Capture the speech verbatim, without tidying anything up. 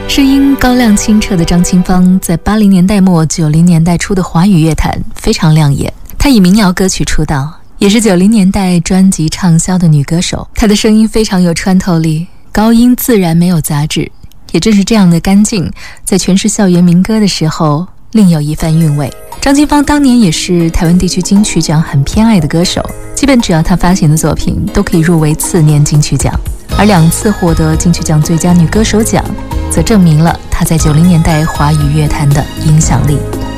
声音高亮清澈的张清芳，在八零年代末九零年代初的华语乐坛非常亮眼。她以民谣歌曲出道，也是九零年代专辑畅销的女歌手。她的声音非常有穿透力，高音自然没有杂质，也正是这样的干净，在诠释校园民歌的时候另有一番韵味。张清芳当年也是台湾地区金曲奖很偏爱的歌手，基本只要她发行的作品都可以入围次年金曲奖，而两次获得金曲奖最佳女歌手奖，则证明了她在九零年代华语乐坛的影响力。